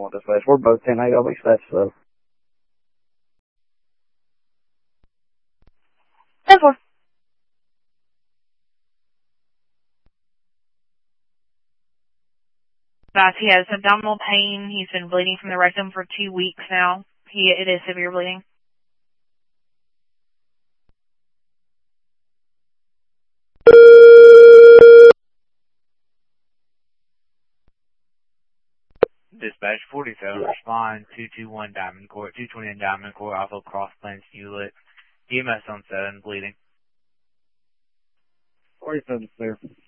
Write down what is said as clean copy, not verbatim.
911 dispatch. We're both 10-8. I'll be dispatched, so. 10-4. He has abdominal pain. He's been bleeding from the rectum for 2 weeks now. It is severe bleeding. Dispatch 47, respond 221 Diamond Court, 220 Diamond Court, off of Cross Plains, Hewlett. EMS on 7, bleeding. 47 clear.